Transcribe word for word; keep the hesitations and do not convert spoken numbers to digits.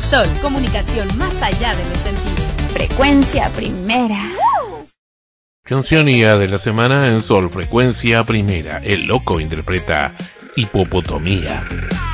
Sol, comunicación más allá de los sentidos. Frecuencia Primera. Cancionía de la semana en Sol Frecuencia Primera. El Loco interpreta Hipopotomía.